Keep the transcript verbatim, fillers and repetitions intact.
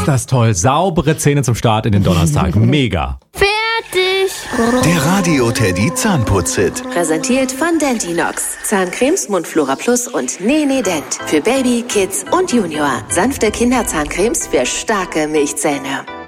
ist das toll. Saubere Zähne zum Start in den Donnerstag. Mega. Fertig. Der Radio Teddy Zahnputz-Hit. Präsentiert von Dentinox. Zahncremes, Mundflora Plus und Nene Dent. Für Baby, Kids und Junior. Sanfte Kinderzahncremes für starke Milchzähne.